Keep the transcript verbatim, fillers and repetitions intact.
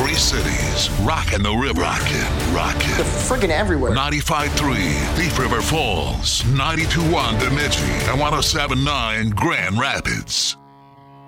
Three cities. Rockin' the River. Rockin', rockin'. They're friggin' everywhere. ninety-five point three Thief River Falls. ninety-two point one Bemidji. And one oh seven point nine Grand Rapids.